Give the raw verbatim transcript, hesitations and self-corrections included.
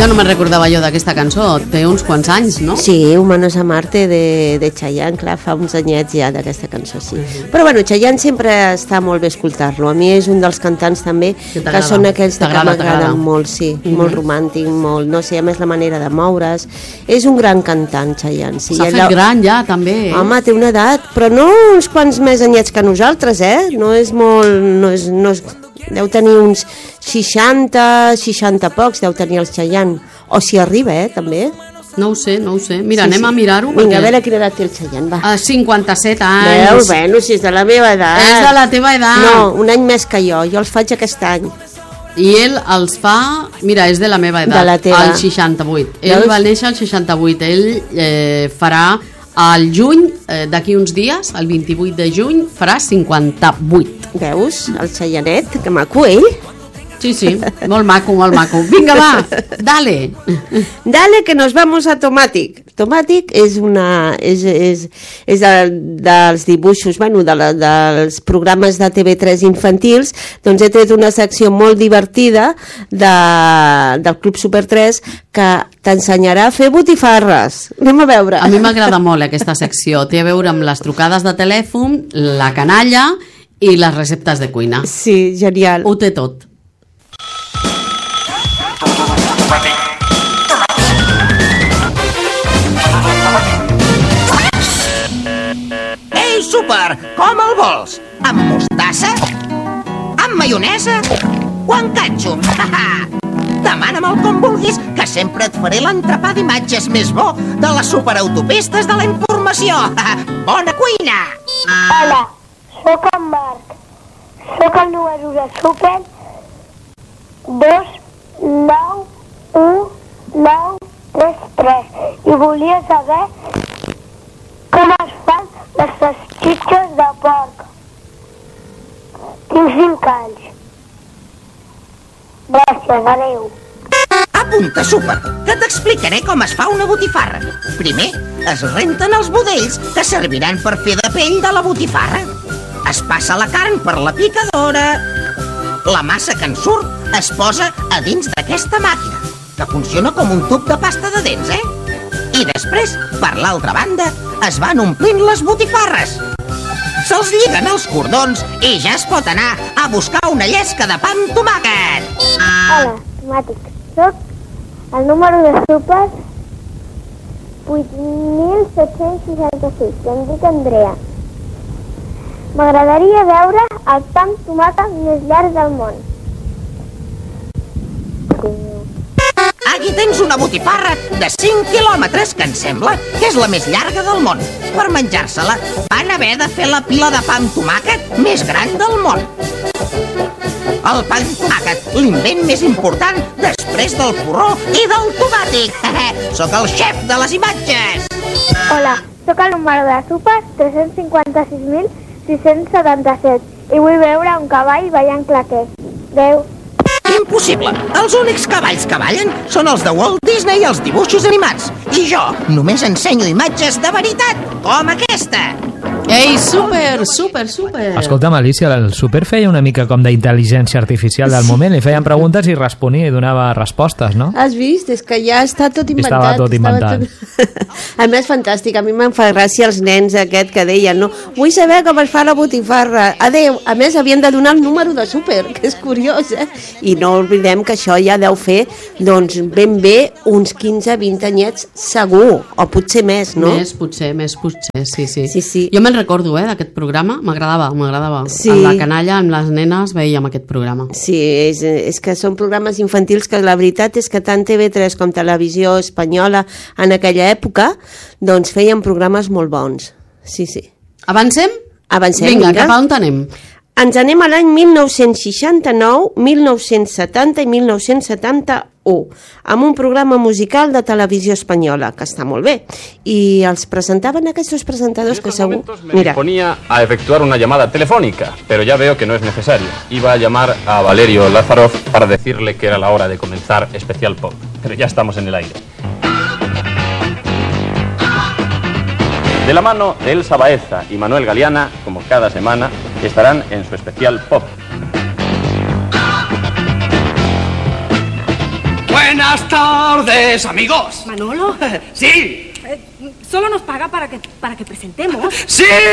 Ja no me'n recordava jo d'aquesta cançó, té uns quants anys, no? Sí, Humanos a Marte de, de Chayanne, clar, fa uns anyets ja d'aquesta cançó, sí. Uh-huh. Però bueno, Chayanne sempre està molt bé escoltar-lo. A mi és un dels cantants també que, que són aquells que m'agraden molt, sí, uh-huh. molt romàntic, molt, no sé, a més la manera de moure's. És un gran cantant, Chayanne. Sí. S'ha fet gran ja, també. Eh? Home, té una edat, però no uns quants més anyets que nosaltres, eh? No és molt... No és, no és, deu tenir uns seixanta, seixanta pocs, deu tenir el Chayanne. O si arriba, eh, també. No ho sé, no ho sé. Mira, sí, anem sí. a mirar-ho. Vinga, perquè... a veure quina edat té el Chayanne, va. A cinquanta-set anys. Veus, bueno, si és de la meva edat. És de la teva edat. No, un any més que jo, jo els faig aquest any. I ell els fa... Mira, és de la meva edat. De la teva. Al seixanta-vuit. Ell Veus? va néixer al seixanta-vuit. Ell eh, farà al juny, eh, d'aquí uns dies, el vint-i-vuit de juny, farà cinquanta-vuit. Veus? El Chayannet, que maco ell. Sí, sí, molt maco, molt maco. Vinga, va, dale. Dale, que nos vamos a Tomàtic. Tomàtic és una... és, és, és de, dels dibuixos, bueno, de la, dels programes de T V tres infantils, doncs he tret una secció molt divertida de, del Club Super tres que t'ensenyarà a fer botifarres. Anem a veure. A mi m'agrada molt aquesta secció. Té a veure amb les trucades de telèfon, la canalla i les receptes de cuina. Sí, genial. Ho té tot. Ei, súper, com el vols? Amb mostassa? Amb maionesa? O amb catxo? Demana'm el com vulguis, que sempre et faré l'entrepà d'imatges més bo de les superautopistes de la informació. Bona cuina! Hola, sóc en Marc. Sóc el número de súper dos nou u nou tres tres i volia saber com es fan les salsitxes de porc. Tinc cinc anys. Gràcies, adeu. Apunta, súper, que t'explicaré com es fa una botifarra. Primer, es renten els budells que serviran per fer de pell de la botifarra. Es passa la carn per la picadora. La massa que en surt es posa a dins d'aquesta màquina, que funciona com un tub de pasta de dents, eh? I després, per l'altra banda, es van omplint les botifarres. Se'ls lliguen els cordons i ja es pot anar a buscar una llesca de pa amb tomàquet. Hola, Tomàtic. Soc el número de súper vuit mil set-cents seixanta-sis i em dic Andrea. M'agradaria veure el pa amb tomàquet més llarg del món. Aquí tens una botifarra de cinc quilòmetres, que em sembla que és la més llarga del món. Per menjar-se-la van haver de fer la pila de pa amb tomàquet més gran del món. El pa amb tomàquet, l'invent més important després del porró i del tomàtic. Sóc el xef de les imatges. Hola, sóc el número de súper tres-cents cinquanta-sis mil sis-cents setanta-set i vull veure un cavall ballant claqué. Adéu. Impossible! Els únics cavalls que ballen són els de Walt Disney i els dibuixos animats. I jo només ensenyo imatges de veritat, com aquesta. Ei, súper, súper, súper. Escolta'm, Alicia, el súper feia una mica com d'intel·ligència artificial del moment. Li feien preguntes i responia i donava respostes, no? Has vist? És que ja està tot inventat. Estava tot inventat. Tot... A més, fantàstic. A mi me'n fa gràcia els nens aquest que deien, no? Vull saber com es fa la botifarra. Adéu. A més, havien de donar el número de súper, que és curiós, eh? I no oblidem que això ja deu fer, doncs, ben bé uns quinze vint anyets segur, o potser més, no? Més, potser, més, potser, sí, sí. Sí, sí. Jo me'n recordo, eh, d'aquest programa, m'agradava, m'agradava. Sí. Amb la canalla, amb les nenes, veiem aquest programa. Sí, és, és que són programes infantils que la veritat és que tant T V tres com Televisió Espanyola en aquella època, doncs feien programes molt bons. Sí, sí. Avancem? Avancem, vinga. vinga. Cap a on anem? Ens anem a l'any mil nou-cents seixanta-nou, mil nou-cents setanta i mil nou-cents setanta-u, amb un programa musical de Televisió Espanyola, que està molt bé. I els presentaven aquests presentadors que segur... Me Mira. disponía a efectuar una llamada telefónica, pero ya veo que no es necesario. Iba a llamar a Valerio Lázarov para decirle que era la hora de comenzar Especial Pop, pero ya estamos en el aire. De la mano de Elsa Baeza y Manuel Galeana, como cada semana, estarán en su Especial Pop. Buenas Buenas tardes, amigos. Manolo. Sí. Eh, solo nos paga para que, para que presentemos. Sí.